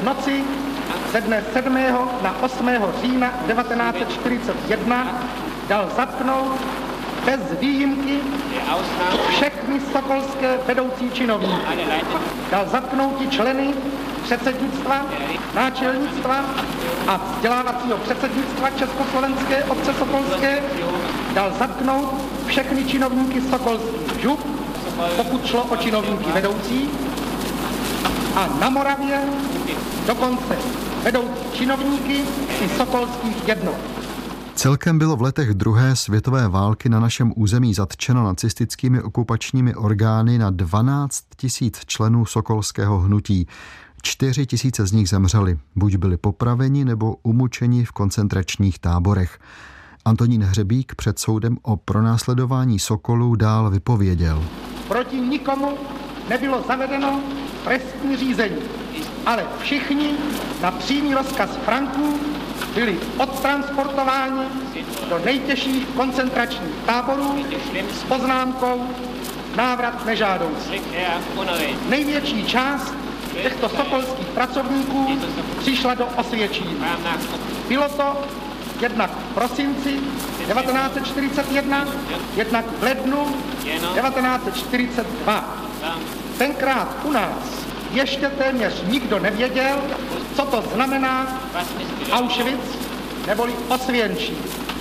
v noci ze dne 7. na 8. října 1941 dal zatknout bez výjimky všechny sokolské vedoucí činovníky. Dal zatknout i členy předsednictva, náčelnictva a vzdělávacího předsednictva Československé obce sokolské. Dal zatknout všechny činovníky sokolských žup, pokud šlo o činovníky vedoucí. A na Moravě dokonce vedoucí činovníky i sokolských jednot. Celkem bylo v letech druhé světové války na našem území zatčeno nacistickými okupačními orgány na 12 000 členů sokolského hnutí. 4 000 z nich zemřeli, buď byli popraveni nebo umučeni v koncentračních táborech. Antonín Hřebík před soudem o pronásledování sokolů dál vypověděl. Proti nikomu nebylo zavedeno trestní řízení, ale všichni na přímý rozkaz Franků byli odtransportováni do nejtěžších koncentračních táborů s poznámkou návrat nežádoucí. Největší část těchto sokolských pracovníků přišla do Osvětčína. Bylo to jednak v prosinci 1941, jednak v lednu 1942. Tenkrát u nás ještě téměř nikdo nevěděl, co to znamená Auschwitz neboli Osvětčín.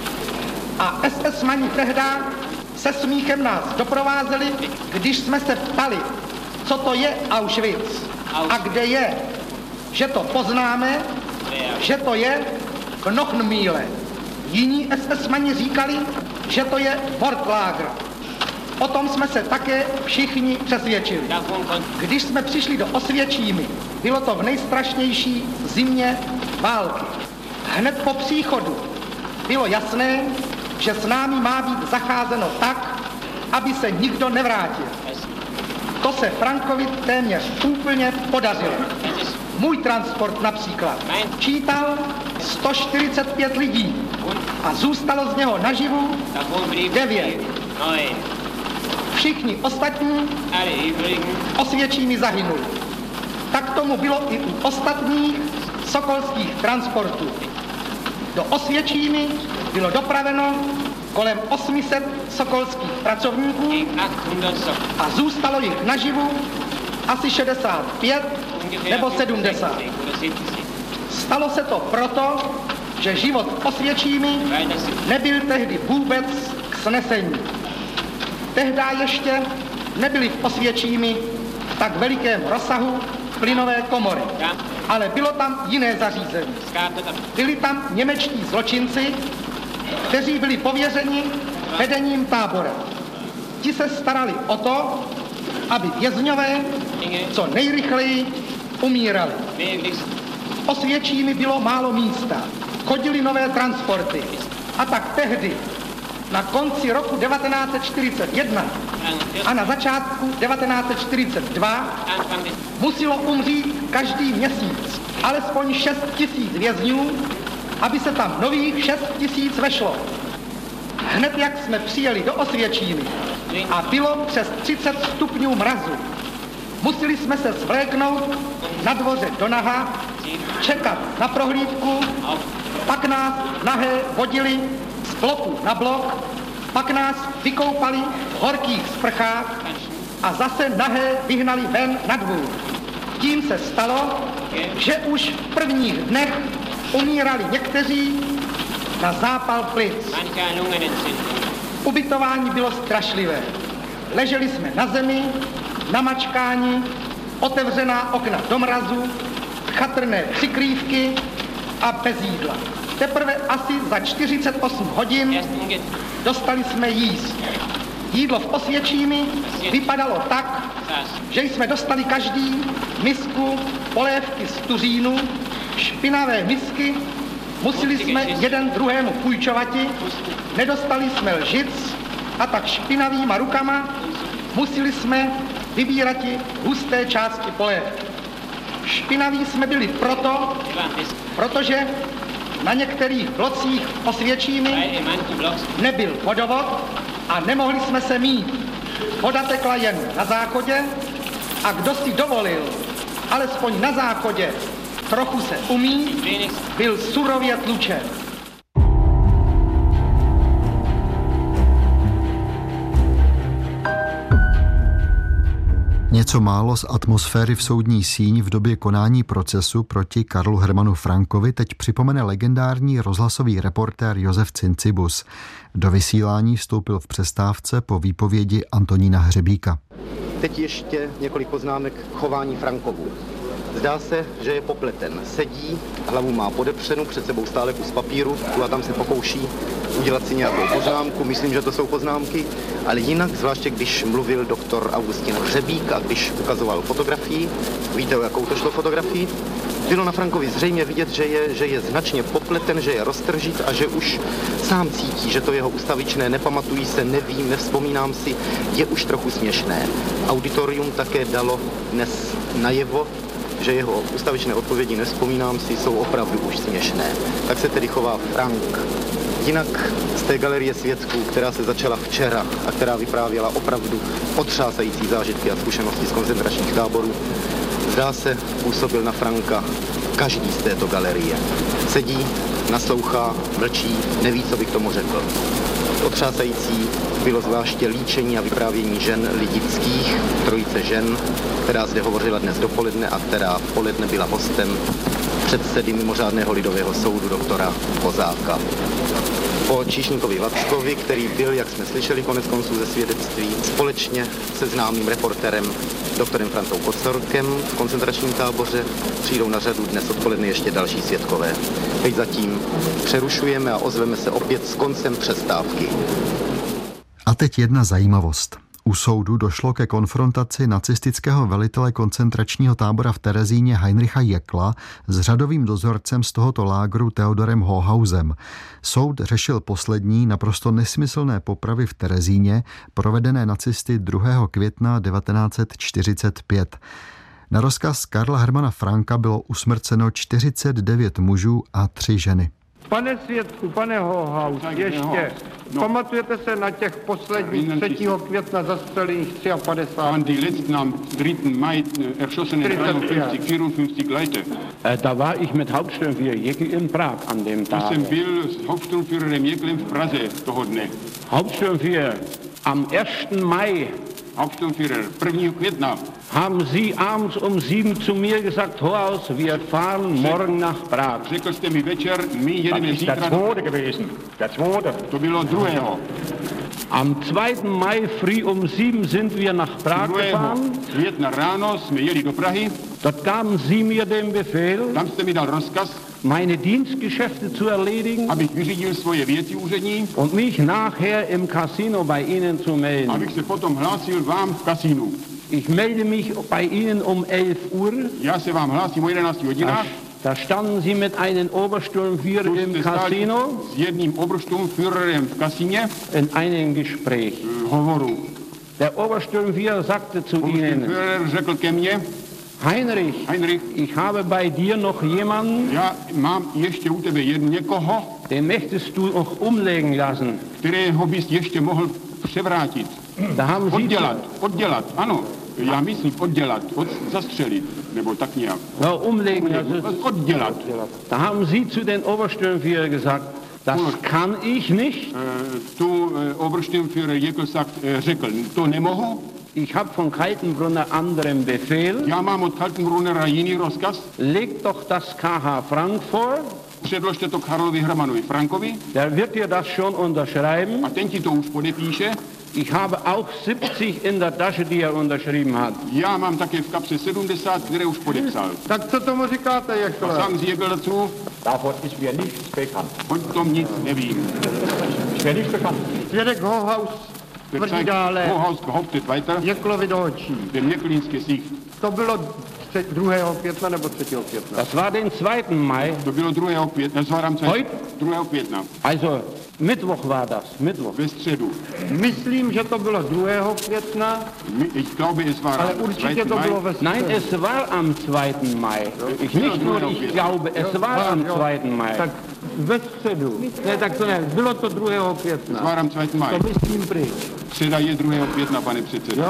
A SS-mani tehda se smíchem nás doprovázeli, když jsme se ptali, co to je Auschwitz a kde je, že to poznáme, že to je Knochenmühle. Jiní SS-mani říkali, že to je Wortlager. O tom jsme se také všichni přesvědčili. Když jsme přišli do Osvětčíny, bylo to v nejstrašnější zimě války. Hned po příchodu bylo jasné, že s námi má být zacházeno tak, aby se nikdo nevrátil. To se Frankovi téměř úplně podařilo. Můj transport například čítal 145 lidí a zůstalo z něho naživu 9. Všichni ostatní Osvětčími zahynuli. Tak tomu bylo i u ostatních sokolských transportů. Do Osvětčíny bylo dopraveno kolem 800 sokolských pracovníků a zůstalo jich naživu asi 65 nebo 70. Stalo se to proto, že život v Osvětčími nebyl tehdy vůbec k snesení. Tehdy ještě nebyly v Osvětčími v tak velikém rozsahu plynové komory, ale bylo tam jiné zařízení. Byli tam němečtí zločinci, kteří byli pověřeni vedením tábora. Ti se starali o to, aby vězňové co nejrychleji umírali. V Osvětčími bylo málo místa, chodily nové transporty a tak tehdy na konci roku 1941 a na začátku 1942 muselo umřít každý měsíc alespoň 6 000 vězňů, aby se tam nových 6 000 vešlo. Hned jak jsme přijeli do Osvětčíny a bylo přes 30 stupňů mrazu, museli jsme se svléknout na dvoře do naha, čekat na prohlídku, pak nás nahé vodili z bloku na blok, pak nás vykoupali v horkých sprchách a zase nahé vyhnali ven na dvůr. Tím se stalo, že už v prvních dnech umírali někteří na zápal plic. Ubytování bylo strašlivé. Leželi jsme na zemi, namačkáni, otevřená okna do mrazu, chatrné přikrývky a bez jídla. Teprve asi za 48 hodin dostali jsme jíst. Jídlo v Osvětčími vypadalo tak, že jsme dostali každý misku polévky z tuřínu, špinavé misky, museli jsme jeden druhému půjčovati, nedostali jsme lžic a tak špinavýma rukama museli jsme vybírati husté části polévky. Špinaví jsme byli protože na některých blocích Osvětčími nebyl vodovod a nemohli jsme se mít. Voda tekla jen na záchodě a kdo si dovolil alespoň na záchodě trochu se umí, byl surově tlučen. Něco málo z atmosféry v soudní síni v době konání procesu proti Karlu Hermanu Frankovi teď připomene legendární rozhlasový reportér Josef Cincibus. Do vysílání vstoupil v přestávce po výpovědi Antonína Hřebíka. Teď ještě několik poznámek k chování Frankovu. Zdá se, že je popleten. Sedí, hlavu má podepřenu, před sebou stále kus papíru, tu a tam se pokouší udělat si nějakou poznámku. Myslím, že to jsou poznámky, ale jinak, zvláště když mluvil doktor Augustin Hřebík a když ukazoval fotografii, víte, o jakou to šlo fotografii, bylo na Frankovi zřejmě vidět, že je značně popleten, že je roztržit a že už sám cítí, že to jeho ustavičné nepamatují se, nevím, nevzpomínám si, je už trochu směšné. Auditorium také dalo dnes najevo, že jeho ustavičné odpovědi, nevzpomínám si, jsou opravdu už směšné. Tak se tedy chová Frank. Jinak z té galerie svědků, která se začala včera a která vyprávěla opravdu otřásající zážitky a zkušenosti z koncentračních táborů, zdá se, působil na Franka každý z této galerie. Sedí, naslouchá, mlčí, neví, co by k tomu řekl. Otřásající bylo zvláště líčení a vyprávění žen lidických, trojice žen, která zde hovořila dnes dopoledne a která v poledne byla hostem předsedy mimořádného lidového soudu doktora Kozáka. O číšníkovi Vackovi, který byl, jak jsme slyšeli konec konců ze svědectví, společně se známým reportérem doktorem Francou Kocorkem v koncentračním táboře přijdou na řadu dnes odpoledne ještě další svědkové. Teď zatím přerušujeme a ozveme se opět s koncem přestávky. A teď jedna zajímavost. U soudu došlo ke konfrontaci nacistického velitele koncentračního tábora v Terezíně Heinricha Jeckla s řadovým dozorcem z tohoto lágru Theodorem Hohausem. Soud řešil poslední naprosto nesmyslné popravy v Terezíně, provedené nacisty 2. května 1945. Na rozkaz Karla Hermana Franka bylo usmrceno 49 mužů a 3 ženy. Pane svědku, pane Hohaus, ještě pamatujete se na těch posledních 3. května zastřelených 53? An die letzten am 3. Mai erschossenen 54 Leute. Da war ich mit Hauptsturmführer Jäckel in Prag an dem Tag. Jsem byl s Hauptsturmführerem Jäcklem v Praze toho dne. Hauptsturmführer, am 1. Mai Hauptsturmführer, 1. května. haben Sie abends um 7 zu mir gesagt, Hohaus, wir fahren morgen nach Prag. Řekl jste mi večer, my jedeme zítra. To bylo 2. Am 2. Mai früh um 7 sind wir nach Prag 2. gefahren. května ráno jsme jeli do Prahy. Dort gaben Sie mir den Befehl, Tam jste mi dal rozkaz, meine Dienstgeschäfte zu erledigen abych vyřídil svoje věci úřední, und mich nachher im Casino bei Ihnen zu melden. abych se potom hlásil vám v kasínu. Ich melde mich bei Ihnen um 11 Uhr. Já se vám hlásím o 11 hodinách. Da standen Sie mit einem Obersturmführer im Casino S jedním Obersturmführerem v kasíně in einem Gespräch. hovoru. Der Obersturmführer sagte zu Ihnen, Obersturmführer řekl ke mně, Heinrich, ich habe bei dir noch jemanden, já mám ještě u tebe někoho, den möchtest du noch umlegen lassen. kterého bys ještě mohl převrátit. Da haben Sie Oddělat, ano. Já myslím zastřelit, nebo tak nějak. no, umlegen lassen. Oddělat. Da haben Sie zu den Obersturmführer gesagt, das kann ich nicht. Obersturmführer Jäckel řekl, to nemohu. Ich habe von Kaltenbrunner anderen Befehl. Já mám od Kaltenbrunnera jiný rozkaz. Leg doch das KH Frank vor. Předložte to Karlovi Hermanovi Frankovi. Der wird dir das schon unterschreiben. A ten ti to už podepíše. Ich habe auch 70 in der Tasche, die er unterschrieben hat. Já mám také v kapse 70, které už podepsal. Tak co tomu říkáte, A Jeckle? sám Jäckel dazu, Davon ist mir nichts bekannt. o tom nic nevím. Ist mir nichts bekannt. Svědek Hohaus tvrdí dále Hohaus behauptet weiter, Jecklovi do očí. dem Jäckelinské sich. To bylo 2. května nebo 3. května? Das war den 2. Mai. To bylo 2. května, das war am Heute? 2. května, Also Mittwoch war das, Mittwoch. ve středu. Myslím, že to bylo 2. května, Ich glaube, es war ale am určitě 2. to Mai. bylo ve Nein, středu. es war am 2. Mai. Nicht nur ich glaube, es war am 2. Mai. Tak ve středu. Ne, tak to ne, bylo to 2. Es května. war am 2. Mai. To myslím pryč. Středa je 2. května, pane předsedo. Jo?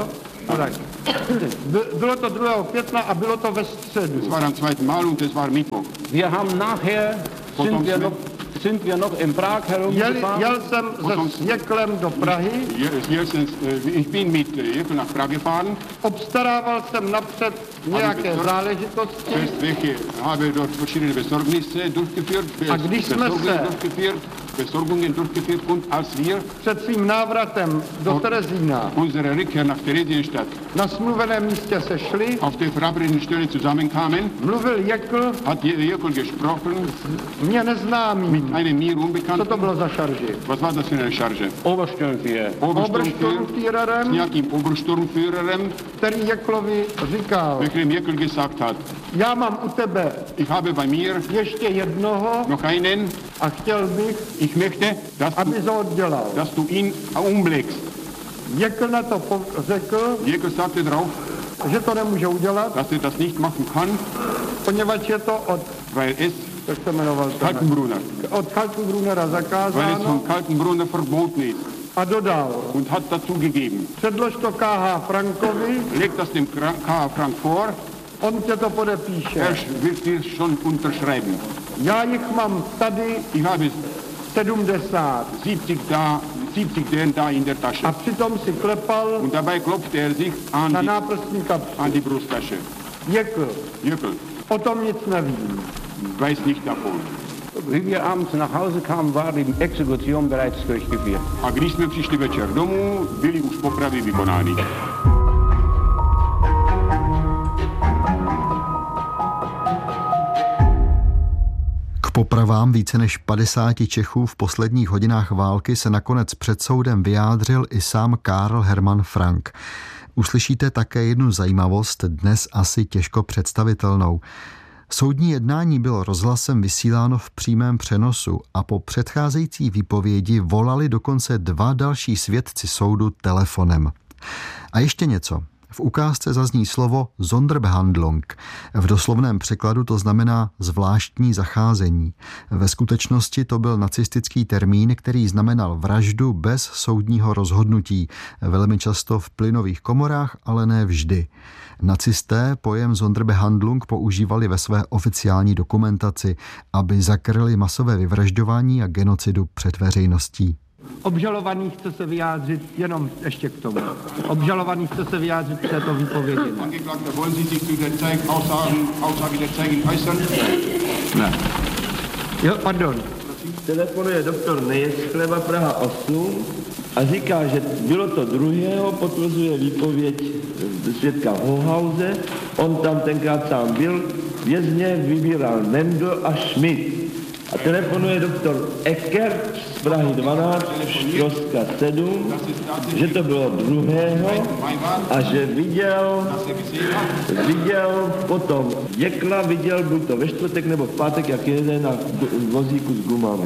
Tak. Bylo to 2. května a bylo to ve středu. Es war am 2. Mal und es war Mittwoch. Wir haben nachher, sind wir noch in Prag herumgefahren. Jel jsem se Jeklem do Prahy. Ich bin mit Jekl nach Prag gefahren. Obstarával jsem napřed nějaké záležitosti. Habe dort verschiedene Besorgnisse durchgeführt. A když jsme se Besorgungen durchgeführt und als wir před svým návratem do Terezína unsere Rückkehr nach Theresienstadt na smluveném místě sešli, auf der verabredeten Stelle zusammenkamen, mluvil Jekl, hat Jekl gesprochen mě neznámý. mit einem mir Co Unbekannten. to bylo za šarži? Was war das für eine Charge? Obersturmführer. Obersturmführerem, S nějakým Obersturmführerem, který Jeklovi říkal, welchem Jekl gesagt hat, já mám u tebe ich habe bei mir ještě jednoho noch einen, a chtěl bych, ich möchte, aby to oddělal. dass du ihn umlegst. Jekl na to řekl, Jekl sagte drauf, že to nemůže udělat, dass er das nicht machen kann, poněvadž je to od, weil es jak se jmenoval ten, Kaltenbrunner, od Kaltenbrunera weil es zakázáno von Kaltenbrunner verboten ist a dodal, und hat dazu gegeben. předlož to KH Frankovi, Leg das dem K. Frank vor, on tě to podepíše. er wird dir schon unterschreiben. Já jich mám tady Ich habe 70 70 deren da in der Tasche. a přitom si klepal Und dabei klopfte er sich na náprstní kapsu. an die Brusttasche. Jekl, Jekl o tom nic nevím. weiß nicht davon. Wie wir abends nach Hause kamen, war die Exekution bereits durchgeführt. A když jsme přišli večer domů, byly už popravy vykonány. K popravám více než 50 Čechů v posledních hodinách války se nakonec před soudem vyjádřil i sám Karl Hermann Frank. Uslyšíte také jednu zajímavost, dnes asi těžko představitelnou. Soudní jednání bylo rozhlasem vysíláno v přímém přenosu a po předcházející výpovědi volali dokonce 2 další svědci soudu telefonem. A ještě něco. V ukázce zazní slovo Sonderbehandlung. V doslovném překladu to znamená zvláštní zacházení. Ve skutečnosti to byl nacistický termín, který znamenal vraždu bez soudního rozhodnutí. Velmi často v plynových komorách, ale ne vždy. Nacisté pojem Sonderbehandlung používali ve své oficiální dokumentaci, aby zakryli masové vyvražďování a genocidu před veřejností. Obžalovaný chce se vyjádřit jenom ještě k tomu. Obžalovaný chce se vyjádřit k této výpovědi. Angeklagter, wollen Sie sich zu der Aussage der Zeugen äußern? Ne. Jo, pardon. Telefonuje doktor Nejec, Chleba Praha 8 a říká, že bylo to 2. potvrzuje výpověď svědka Hohauze. On tam tenkrát sám byl, vězně vybíral Mendl a Schmidt. A telefonuje doktor Eckert z Prahy 12, Štroska 7, že to bylo 2. a že viděl potom Jekla, viděl buď to ve čtvrtek nebo v pátek, jak jede na vozíku s gumami.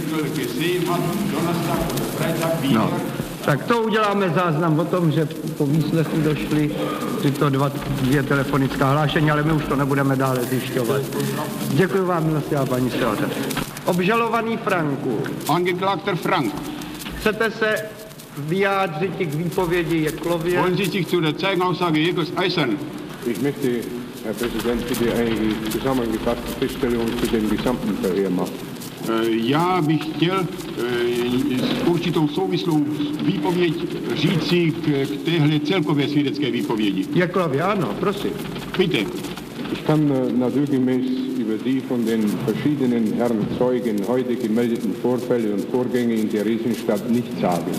No. Tak to uděláme záznam o tom, že po výslechu došly tyto 2 telefonická hlášení, ale my už to nebudeme dále zjišťovat. Děkuji vám, milostivá paní senátorko. Obžalovaný Franku. Angeklagter Frank. Chcete se vyjádřit k výpovědi Jeklově? Wollen Sie sich zu der Zeugenaussage Jekls äußern? Ich möchte, Herr Präsident, bitte eine zusammengefasste Feststellung zu dem gesamten Verkehr machen. Já bych chtěl určitou souvislou výpověď říci k téhle celkové svědecké výpovědi. Jeklově, ano, prosím. Bitte. Ich kann naturgemäß über die von den verschiedenen Herren Zeugen heute gemeldeten Vorfälle und Vorgänge in Theresienstadt nichts sagen.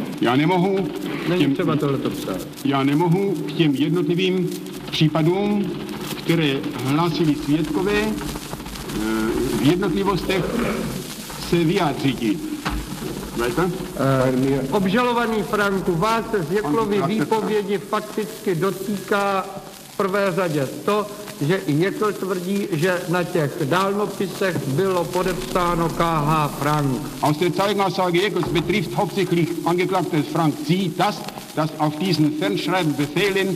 Já nemohu k těm jednotlivým případům, které hlásili svědkové, v jednotlivostech se vyjádřit. Obžalovaný Franku, vás se z Jeklovy výpovědi fakticky dotýká v prvé řadě to, že i Jekl tvrdí, že na těch dálnopisech bylo podepsáno KH Frank. Aus der Zeugenaussage Jekls betrifft hauptsächlich Angeklagter Frank Sie, dass auf diesen Fernschreibenbefehlen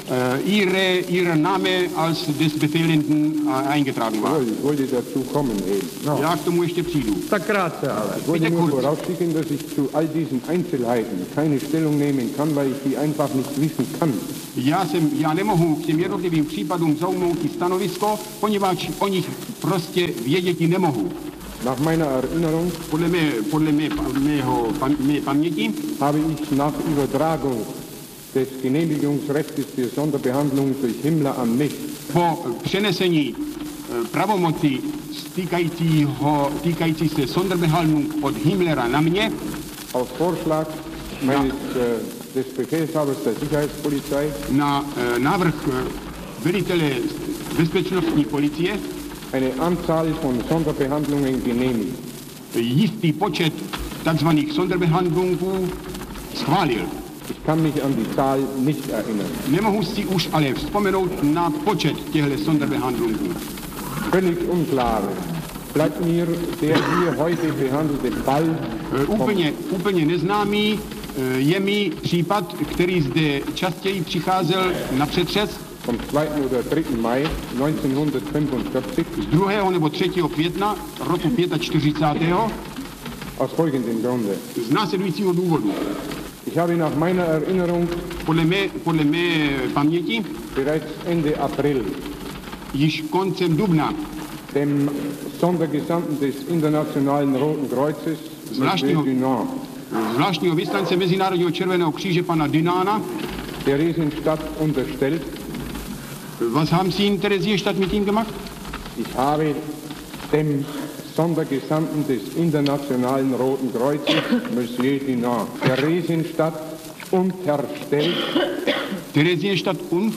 Ihre Name als des Befehlenden eingetragen war. Ich wollte dazu kommen eben. No. Já k tomu ještě přijdu. Tak krátce ale. Ich wollte nur vorausschicken, dass ich zu all diesen Einzelheiten keine Stellung nehmen kann, weil ich die einfach nicht wissen kann. Já nemohu k těm jednotlivým případům zaujmout stanovisko, poněvadž o nich prostě věděti nemohu. Nach meiner Erinnerung Podle mé paměti habe ich nach Übertragung des Genehmigungsrechts für Sonderbehandlung durch Himmler an mich po přenesení pravomoci týkající se Sonderbehandlung od Himmlera na mě auf Vorschlag meines des Befehlshabers der Sicherheitspolizei na návrh velitele bezpečnostní policie eine Anzahl von Sonderbehandlungen genehmigt. jistý počet takzvaných Sonderbehandlungů schválil. Ich kann mich an die Zahl nicht erinnern. Nemohu si už ale vzpomenout na počet těchto Sonderbehandlungů. Völlig unklar bleibt mir der hier heute behandelte Fall Úplně neznámý je mi případ, který zde častěji přicházel na přetřes vom 2. oder 3. Mai 1945 z 2. nebo 3. května roku 45. aus folgendem Grunde. z následujícího důvodu. Ich habe nach meiner Erinnerung Podle mé paměti bereits Ende April již koncem dubna dem Sondergesandten des Internationalen Roten Kreuzes, zvláštního vyslance Mezinárodního červeného kříže pana Dunana, Theresienstadt unterstellt, was haben Sie in Theresienstadt mit ihm gemacht? ich habe dem Sondergesandten des Internationalen Roten Kreuzes, Monsieur Dunant, Theresienstadt unterstellt. Theresienstadt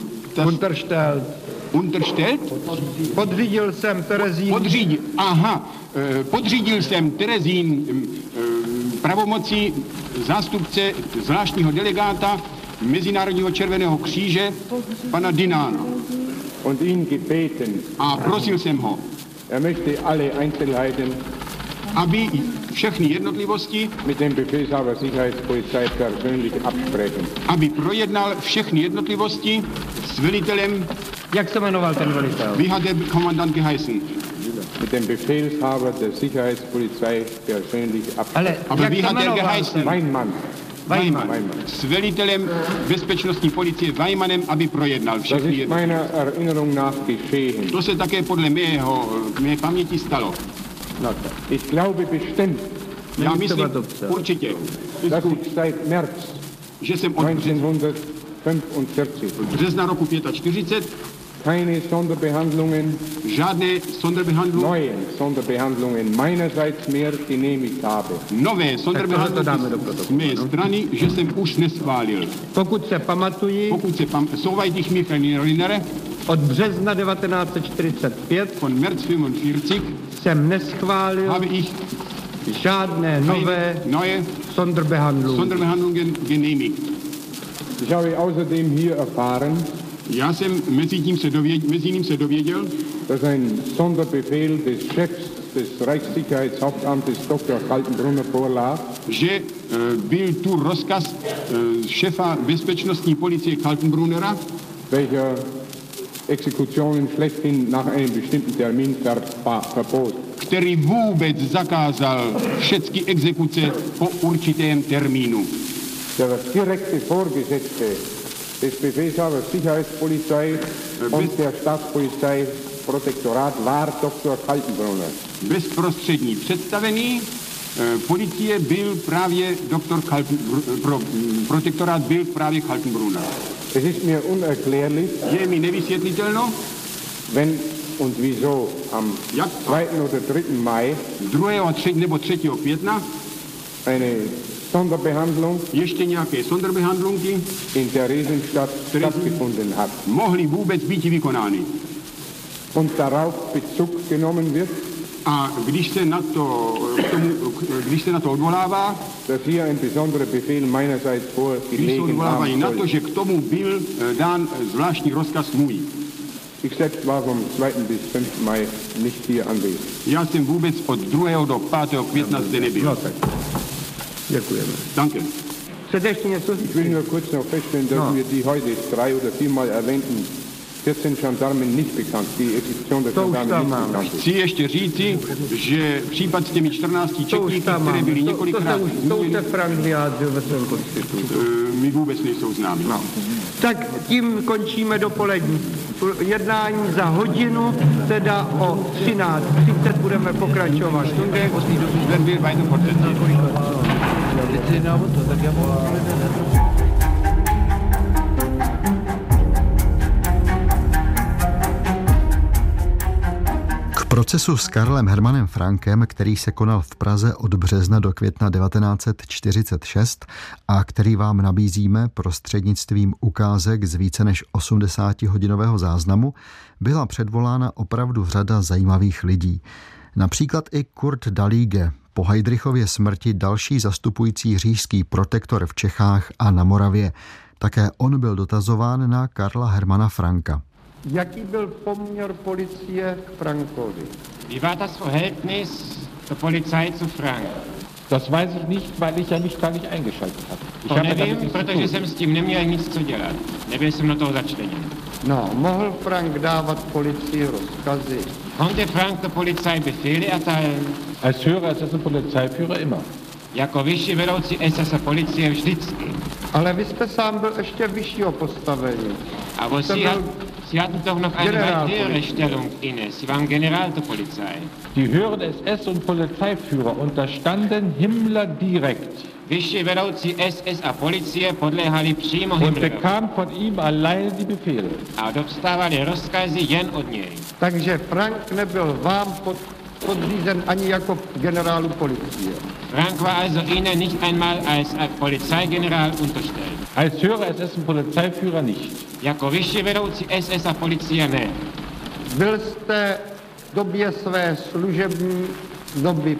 unterstellt? Podřídil jsem Terezín. Podřídil jsem Terezín pravomocí zástupce zvláštního delegáta Mezinárodního červeného kříže pana Dunana. Und ihn gebeten. A prosil jsem ho, möchte alle Einzelheiten aby všechny jednotlivosti mit dem Befehlshaber Sicherheitspolizei persönlich absprechen. Aby projednal všechny jednotlivosti s velitelem. Jak se jmenoval ten velitel? Wie hat der Kommandant geheißen? Mit dem Befehlshaber der Sicherheitspolizei persönlich absprechen. Aber wie hat der geheißen? Weinmann. S velitelem bezpečnostní policie Weimanem, aby projednal všechny jednotlivosti. To se také podle mé paměti stalo. Ich glaube bestimmt, já myslím určitě, že jsem od března roku 45 keine Sonderbehandlungen, žádné Sonderbehandlungen, neue Sonderbehandlungen meinerseits mehr genehmigt habe. Nové Sonderbehandlungen z mé strany, že jsem už neschválil. Pokud se pamatuji, soweit ich mich erinnere, od března 1945 von März 45 jsem neschválil habe ich žádné neue Sonderbehandlungen genehmigt. Ich habe außerdem hier erfahren, já jsem mezi tím se dověděl, dass ein Sonderbefehl des Chefs des Reichssicherheitshauptamtes Dr. Kaltenbrunner vorlag, že byl tu rozkaz šefa bezpečnostní policie Kaltenbrunnera, welcher Exekutionen schlechthin nach einem bestimmten Termin verbot. Který vůbec zakázal všechny exekuce po určitém termínu. Der direkte Vorgesetzte des Befehlshabers Sicherheitspolizei und der Staatspolizei Protektorat war Dr. Kaltenbrunner. Bezprostřední představený policie byl právě protektorát byl právě Kaltenbrunner. Es ist mir unerklärlich, je mi nevysvětlitelno, wenn und wieso am 2. oder 3. Mai 2. nebo 3. května eine Sonderbehandlung ještě nějaké Sonderbehandlungy in Theresienstadt stattgefunden hat. Mohly vůbec být vykonány. Und darauf Bezug genommen wird, a když se na to odvolává, dass hier ein besonderer Befehl meinerseits vorgelegen haben na to, že k tomu byl dán zvláštní rozkaz můj. Ich selbst war vom 2. bis 5. Mai nicht hier anwesend. Já jsem vůbec od 2. do 5. května zde nebyl. No tak. Děkujeme. Danke. Chcete ještě něco říct? Ich will nur kurz noch feststellen, dass mir die heute 3 oder 4 Mal erwähnten 14 Gendarmen nicht bekannt, die Existence der Gendarmen nicht bekannt ist. Chci ještě říci, že případ s těmi 14 četníky, které byly několikrát zmíněny, Frank vyjádřil ve svém konstitutu. Mi vůbec nejsou známy. No. Tak tím končíme dopolední jednání za hodinu, teda o 13:30 budeme pokračovat. K procesu s Karlem Hermanem Frankem, který se konal v Praze od března do května 1946 a který vám nabízíme prostřednictvím ukázek z více než 80hodinového záznamu, byla předvolána opravdu řada zajímavých lidí. Například i Kurt Daliege, po Heydrichově smrti další zastupující říšský protektor v Čechách a na Moravě. Také on byl dotazován na Karla Hermana Franka. Jaký byl poměr policie k Frankovi? Wie war das Verhältnis der Polizei zu Frank? Das weiß ich nicht, weil ich ja nicht gar nicht eingeschaltet habe. To nevím, protože jsem s tím neměl nic co dělat. Nebyl jsem do toho začleněn. No, mohl Frank dávat policii rozkazy? Konnte Frank der Polizei Befehle erteilen? Als Hörer SS Polizeiführer immer. Jako vyšší vedoucí SS policie vždycky. Ale vy jste sám byl ještě vyššího postavení. Aber Sie hatten doch noch eine weitere Stellung inne. Sie waren General der Polizei. Die höheren SS- und Polizeiführer unterstanden Himmler direkt. Vyšší vedoucí SS a policie podléhali přímo Himmlerovi. Und bekam von ihm alleine die Befehle. A dostávali rozkazy jen od něj. Takže Frank nebyl vám podřízen ani jako generálu policie. Frank war also Ihnen nicht einmal als Polizeigeneral unterstellt. Als höherer SS- und Polizeiführer nicht. Jako vyšší vedoucí SS a policie ne. Byl jste v době své služební doby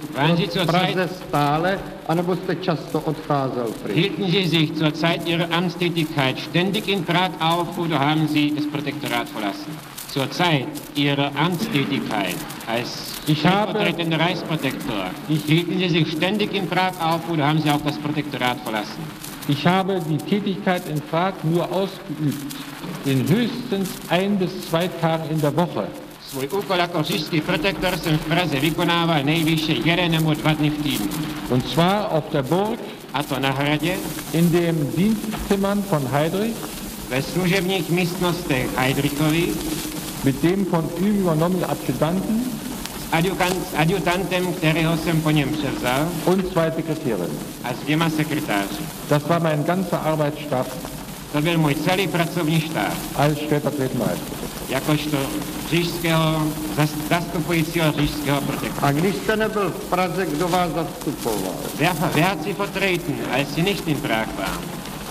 v Praze stále, anebo jste často odcházel pryč? Hielten Sie sich zur Zeit Ihrer Amtstätigkeit ständig in Prag auf oder haben Sie das Protektorat verlassen? Zur Zeit Ihrer Amtstätigkeit als stellvertretender Reichsprotektor, hielten Sie sich ständig in Prag auf oder haben Sie auch das Protektorat verlassen? Ich habe die Tätigkeit in Prag nur ausgeübt, in höchstens 1 bis 2 Tagen in der Woche. Svůj úkol jako říšský protektor jsem v Praze vykonával nejvýše 1 nebo 2 dny v týdnu. Und zwar auf der Burg, a to na hradě, in dem Dienstzimmern von Heydrich, ve služebních místnostech Heydrichovi, mit dem von ihm übernommenen Adjutanten, s adjutantem, kterého jsem po něm převzal, und 2 Sekretären. A s 2 sekretáři. Das war mein ganzer Arbeitsstab. To byl můj celý pracovní štáb. Als stellvertretender Reichsprotektor. Jakožto zastupujícího říšského protektora. A když jste nebyl v Praze, kdo vás zastupoval? Wer hat Sie vertreten, als Sie nicht in Prag waren?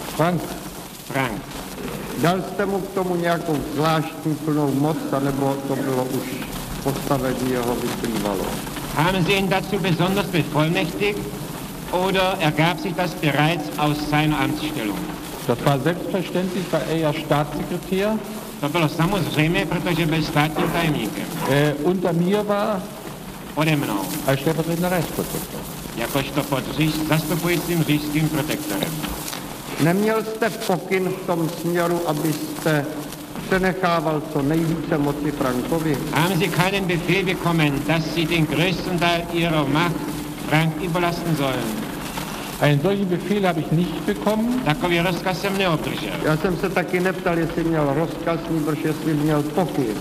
Frank. Dal jste mu k tomu nějakou zvláštní plnou moc, anebo to bylo už postavení jeho vyplývalo? Haben Sie ihn dazu besonders bevollmächtigt oder ergab sich das bereits aus seiner Amtsstellung? Das war selbstverständlich, weil er ja Staatssekretär. To bylo samozřejmě, protože byl státním tajemníkem. Unter mir war ode mnou. Als stellvertretender Reichsprotektor. Jakožto pod zastupujícím říšským protektorem. Neměl jste pokyn v tom směru, abyste přenechával co nejvíce moci Frankovi? Haben Sie keinen Befehl bekommen, dass Sie den größten Teil Ihrer Macht Frank überlassen sollen? Einen solchen Befehl habe ich nicht bekommen. Takový rozkaz jsem neobdržel. Já jsem se taky neptal, jestli měl rozkaz, nýbrž jestli měl pokyn.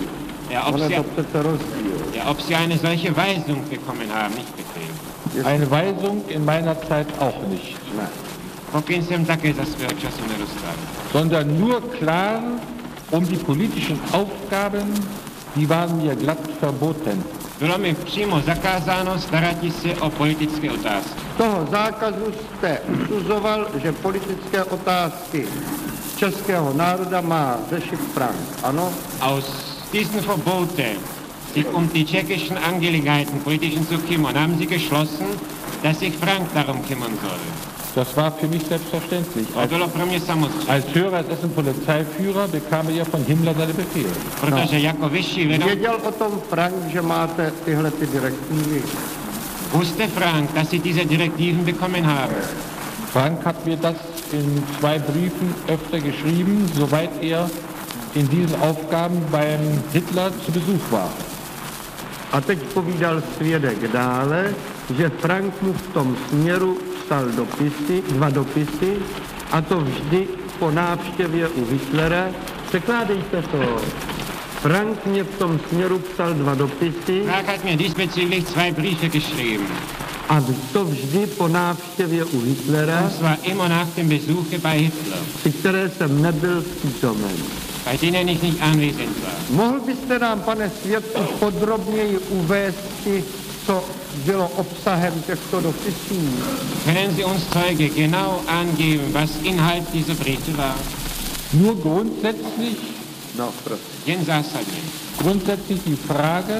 Ob Sie eine solche Weisung bekommen haben, nicht Befehl. Eine Weisung in meiner Zeit auch nicht. Ne. Pokyn jsem také za svého času nedostal. Sondern nur klar die politischen Aufgaben, die waren mir glatt verboten. Bylo mi přímo zakázáno starat se o politické otázky. Toho zákazu jste usuzoval, že politické otázky českého národa má řešit Frank, ano? Aus diesen Verboten, sich die tschechischen Angelegenheiten politischen zu kümmern, haben Sie geschlossen, dass sich Frank darum kümmern soll. Das war für mich selbstverständlich. Als höherer SS-Polizeiführer bekam er von Himmler seine Befehle. Věděl o tom Frank, že máte tyhle direktivy? Wusste Frank, dass Sie diese Direktiven bekommen haben? Frank hat mir das in 2 Briefen öfter geschrieben, soweit er in diesen Aufgaben beim Hitler zu Besuch war. A teď povídal svědek dále, že Frank mu v tom směru psal dva dopisy, a to vždy po návštěvě u Hitlera. Překládejte to. Frank mě v tom směru psal 2 dopisy. Frank hat mir diesbezüglich 2 Briefe geschrieben. A to vždy po návštěvě u Hitlera. Das war immer nach dem Besuche bei Hitler. Při které jsem nebyl přítomen. Bei denen ich nicht anwesend war. Mohl byste nám, pane svědku, podrobněji uvést, co bylo obsahem těchto dopisů? Können Sie uns, Zeuge, genau angeben, was Inhalt dieser Briefe war? Nur grundsätzlich, Jen zásadně. Grundsätzlich die Frage,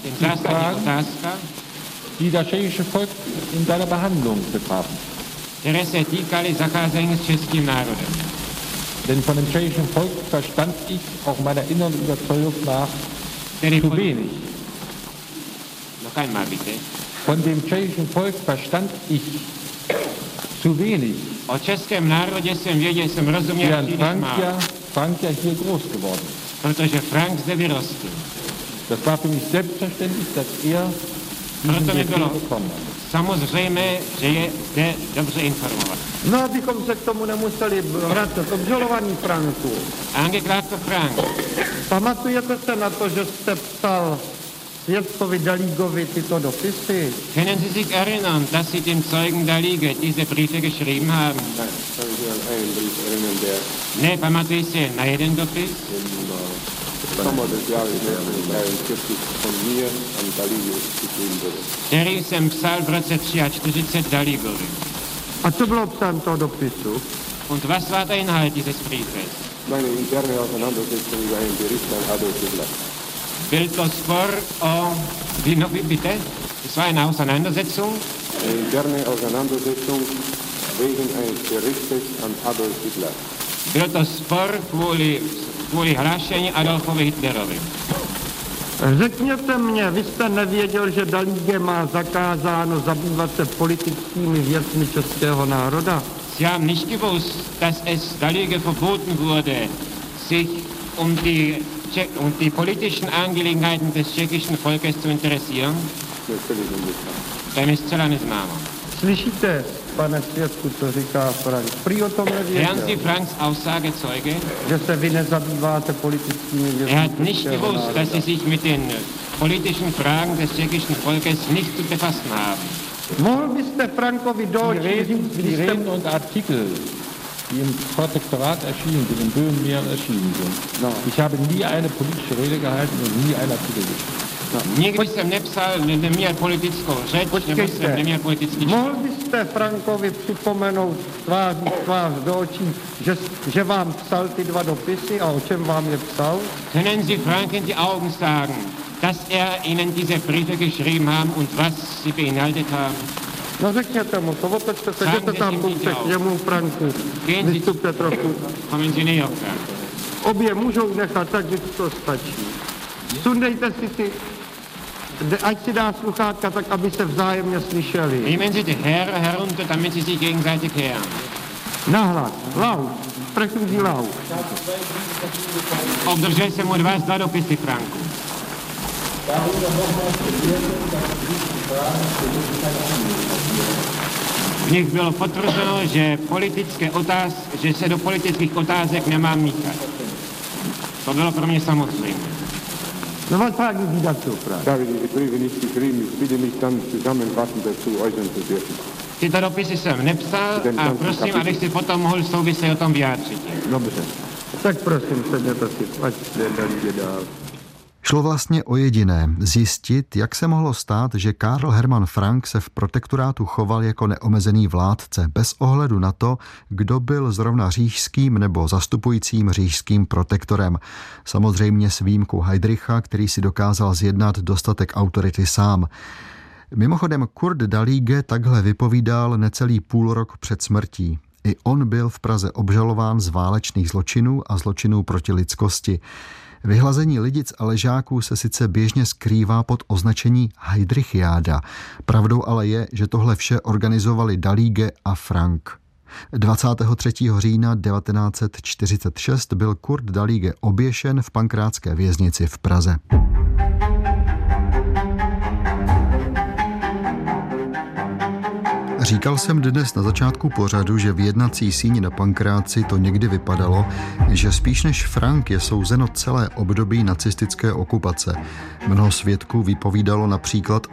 die das tschechische Volk in seiner Behandlung betrafen. Které se týkaly zacházení s českým národem. Denn von dem tschechischen Volk verstand ich auch meiner inneren Überzeugung nach zu wenig. Noch einmal bitte. Von dem tschechischen Volk verstand ich zu wenig. O českém národě jsem věděl, jsem rozuměl příliš málo. Frank ja hier groß geworden. Protože Frank zde vyrostl. Das war für mich selbstverständlich, dass proto mi bylo samozřejmé, že je zde dobře informovat. No, abychom se k tomu nemuseli vracet. Obžalovaný Franku. Angeklagter Frank. Pamatujete se na to, že jste psal svědkovi Dalígovi tyto dopisy? Können Sie sich erinnern, dass Sie dem Zeugen Dalige diese Briefe geschrieben haben? Ne, pamatuji se na jeden dopis? Který jsem psal v roce 1943 Daligovi. A co bylo obsahem toho dopisu? Und was war der Inhalt dieses Briefes? Meine interne Auseinandersetzung über einen Bericht an Adolf Hitler. Byl to spor o... Wie bitte? Es war eine Auseinandersetzung? Eine interne Auseinandersetzung wegen eines Berichtes an Adolf Hitler. Byl to spor kvůli hlášení Adolfovi Hitlerovi. Řekněte mě, vy jste nevěděl, že Dalige má zakázáno zabývat se politickými věcmi českého národa? Sie haben nicht gewusst, dass es Dalige verboten wurde, sich um die politischen Angelegenheiten des tschechischen Volkes zu interessieren? To je mi zcela neznámo. Slyšíte, pane svědku, co říká Frank? Prý o tom nevěděl. Hören Sie Franks Aussage, Zeuge? Že se vy nezabýváte politickými věcmi. Er hat nicht gewusst, dass Sie sich mit den politischen Fragen des tschechischen Volkes nicht zu befassen haben. Mohl byste Frankovi die Reden und Artikel, die im Protektorat erschienen sind, in Böhmen erschienen sind. No. Ich habe nie eine politische Rede gehalten und nie einen Artikel geschrieben. Nikdy jsem nepsal, neměl politickou řeč, nebo jsem neměl politický čin. Mohl byste Frankovi připomenout tvář do očí, že vám psal ty 2 dopisy a o čem vám je psal? Können Sie Frank in die Augen sagen, dass Ihnen diese Briefe geschrieben haben und was sie beinhaltet haben? No řekněte mu to, otočte se, jděte tam kousek k němu, Franku, vystupte trochu. Kommen Sie näher, Frank. Obě můžou nechat, tak to stačí. Sundejte si ty, ať si dá sluchátka, tak aby se vzájemně slyšeli. Nehmen Sie die herunter, damit Sie sich gegenseitig hören. Nahlas, laut, sprechen Sie laut. Obdržel jsem od vás 2 dopisy, Franku. V nich bylo potvrzeno, že se do politických otázek nemám míchat. To bylo pro mě samozřejmé. No was fragen Sie dazu, Frank? Ich habe die Briefe nicht geschrieben, ich bitte mich dann zusammenfassend dazu äußern zu dürfen. Tyto dopisy jsem nepsal a prosím, abych si potom mohl souvisle o tom vyjádřit. Dobře. Tak prosím, sedněte si, ať jde dál. Šlo vlastně o jediné, zjistit, jak se mohlo stát, že Karl Hermann Frank se v protektorátu choval jako neomezený vládce, bez ohledu na to, kdo byl zrovna říšským nebo zastupujícím říšským protektorem. Samozřejmě s výjimkou Heydricha, který si dokázal zjednat dostatek autority sám. Mimochodem Kurt Dalige takhle vypovídal necelý půlrok před smrtí. I on byl v Praze obžalován z válečných zločinů a zločinů proti lidskosti. Vyhlazení lidic a ležáků se sice běžně skrývá pod označení Heydrichiáda. Pravdou ale je, že tohle vše organizovali Dalige a Frank. 23. října 1946 byl Kurt Dalige oběšen v pankrátské věznici v Praze. Říkal jsem dnes na začátku pořadu, že v jednací síni na Pankráci to někdy vypadalo, že spíš než Frank je souzeno celé období nacistické okupace. Mnoho svědků vypovídalo například